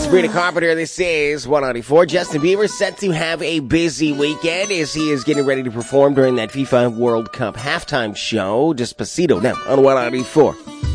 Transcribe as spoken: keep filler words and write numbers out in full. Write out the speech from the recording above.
Sabrina Carpenter. This is one ninety-four. Justin Bieber set to have a busy weekend as he is getting ready to perform during that FIFA World Cup halftime show. Despacito now on one ninety-four.